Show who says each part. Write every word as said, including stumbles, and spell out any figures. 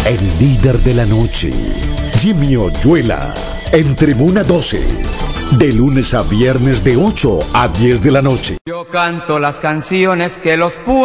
Speaker 1: el líder de la noche, Jimmy Oyuela, en Tribuna doce, de lunes a viernes de ocho a diez de la noche.
Speaker 2: Yo canto las canciones que los pueblos